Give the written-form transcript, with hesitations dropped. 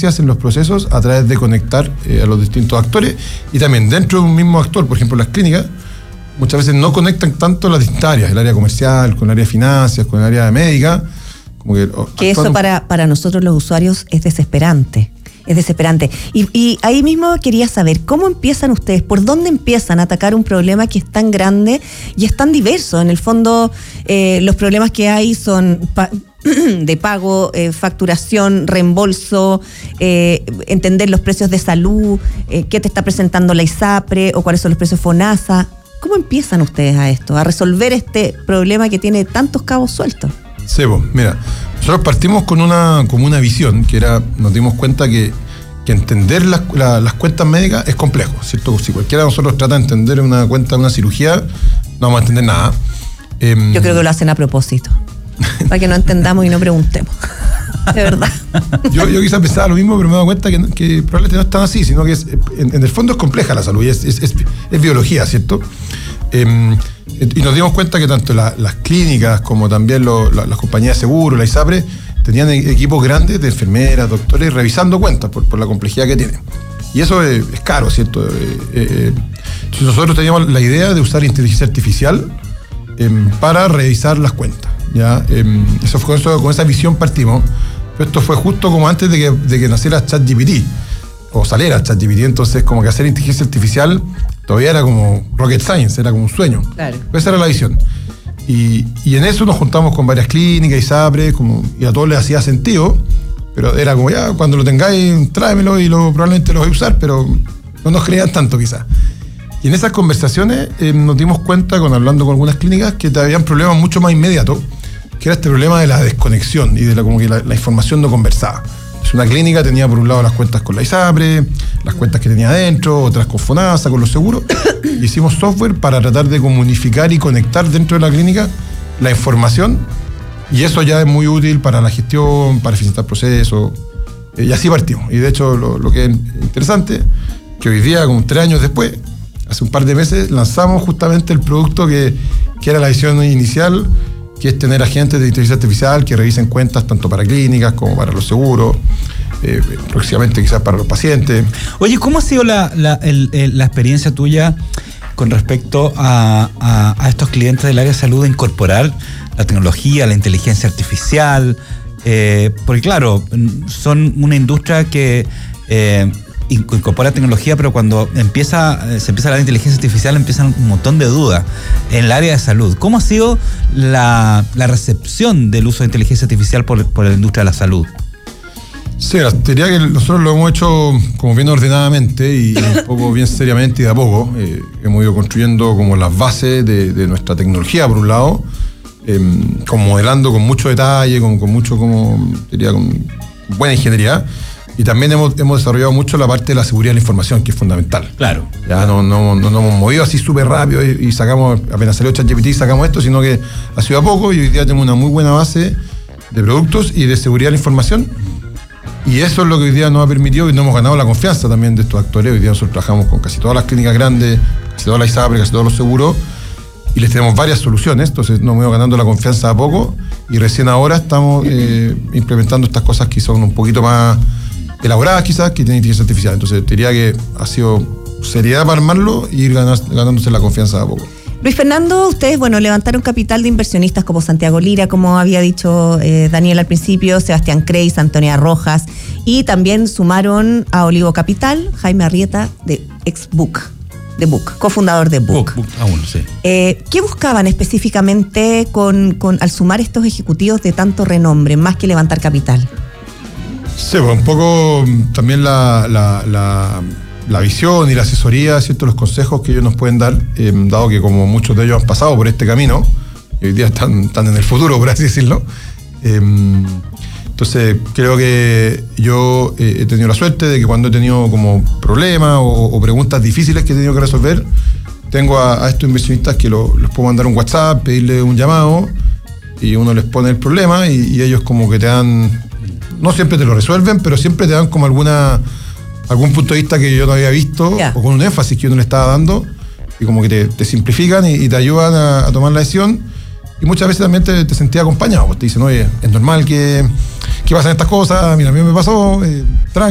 eficiencias en los procesos a través de conectar a los distintos actores, y también dentro de un mismo actor, por ejemplo las clínicas, muchas veces no conectan tanto las distintas áreas, el área comercial, con el área de finanzas, con el área médica. Como que eso para nosotros los usuarios es desesperante. Es desesperante. Y ahí mismo quería saber, ¿cómo empiezan ustedes? ¿Por dónde empiezan a atacar un problema que es tan grande y es tan diverso? En el fondo, los problemas que hay son de pago, facturación, reembolso, entender los precios de salud, qué te está presentando la ISAPRE o cuáles son los precios FONASA. ¿Cómo empiezan ustedes a esto, a resolver este problema que tiene tantos cabos sueltos? Sí, pues, mira, nosotros partimos con una visión, que era, nos dimos cuenta que entender las cuentas médicas es complejo, ¿cierto? Si cualquiera de nosotros trata de entender una cuenta de una cirugía, no vamos a entender nada. Yo creo que lo hacen a propósito, para que no entendamos y no preguntemos, de verdad. Yo quizás pensaba lo mismo, pero me he dado cuenta que probablemente no es tan así, sino que en el fondo es compleja la salud, y es biología, ¿cierto? Y nos dimos cuenta que tanto las clínicas como también las compañías de seguro, la ISAPRE, tenían equipos grandes de enfermeras, doctores, revisando cuentas por la complejidad que tienen. Y eso es caro, ¿cierto? Entonces nosotros teníamos la idea de usar inteligencia artificial para revisar las cuentas, ¿ya? Eso fue con esa visión partimos. Pero esto fue justo como antes de que naciera ChatGPT, o saliera ChatGPT. Entonces, como que hacer inteligencia artificial todavía era como rocket science, era como un sueño. Claro. Esa era la visión. Y en eso nos juntamos con varias clínicas, ISAPRE, y a todos les hacía sentido, pero era como, ya, cuando lo tengáis, tráemelo y probablemente lo voy a usar, pero no nos creían tanto quizás. Y en esas conversaciones nos dimos cuenta, hablando con algunas clínicas, que habían problemas mucho más inmediatos, que era este problema de la desconexión y de como que la información no conversaba. Una clínica tenía por un lado las cuentas con la ISAPRE, las cuentas que tenía adentro, otras con FONASA, con los seguros. Hicimos software para tratar de comunicar y conectar dentro de la clínica la información, y eso ya es muy útil para la gestión, para eficientar procesos, y así partimos. Y de hecho lo que es interesante, que hoy día, como 3 años después, hace un par de meses, lanzamos justamente el producto que era la visión inicial, que es tener agentes de inteligencia artificial que revisen cuentas tanto para clínicas como para los seguros, próximamente quizás para los pacientes. Oye, ¿cómo ha sido la experiencia tuya con respecto a estos clientes del área de salud de incorporar la tecnología, la inteligencia artificial? Porque claro, son una industria que incorpora tecnología, pero cuando se empieza a hablar de inteligencia artificial empiezan un montón de dudas en el área de salud. ¿Cómo ha sido la recepción del uso de inteligencia artificial por la industria de la salud? Sí, diría que nosotros lo hemos hecho como bien ordenadamente y un poco bien seriamente y de a poco. Hemos ido construyendo como las bases de nuestra tecnología, por un lado, como modelando con mucho detalle, con mucho, diría, con buena ingeniería. Y también hemos desarrollado mucho la parte de la seguridad de la información, que es fundamental. Claro. Ya no nos hemos movido así súper rápido y sacamos, apenas salió ChatGPT, sacamos esto, sino que ha sido a poco, y hoy día tenemos una muy buena base de productos y de seguridad de la información. Y eso es lo que hoy día nos ha permitido, y nos hemos ganado la confianza también de estos actores. Hoy día nosotros trabajamos con casi todas las clínicas grandes, casi todas las ISAPRE, casi todos los seguros, y les tenemos varias soluciones. Entonces nos hemos ido ganando la confianza a poco, y recién ahora estamos implementando estas cosas que son un poquito más elaboradas quizás, que tienen inteligencia artificial. Entonces diría que ha sido seriedad para armarlo y ir ganándose la confianza a poco. Luis Fernando, ustedes, levantaron capital de inversionistas como Santiago Lira, como había dicho Daniel al principio, Sebastián Kreis, Antonia Rojas, y también sumaron a Olivo Capital, Jaime Arrieta, de ex-Book, cofundador de Book. Book aún, sí. ¿Qué buscaban específicamente al sumar estos ejecutivos de tanto renombre, más que levantar capital? Sí, pues un poco también la visión y la asesoría, ¿cierto? Los consejos que ellos nos pueden dar, dado que como muchos de ellos han pasado por este camino, y hoy día están en el futuro, por así decirlo. Entonces creo que yo he tenido la suerte de que cuando he tenido como problemas o preguntas difíciles que he tenido que resolver, tengo a estos inversionistas que los puedo mandar un WhatsApp, pedirle un llamado, y uno les pone el problema y ellos como que te dan, no siempre te lo resuelven, pero siempre te dan como algún punto de vista que yo no había visto, o con un énfasis que yo no le estaba dando, y como que te simplifican y te ayudan a tomar la decisión. Y muchas veces también te sentís acompañado, pues te dicen, oye, es normal que pasen estas cosas, mira, a mí me pasó,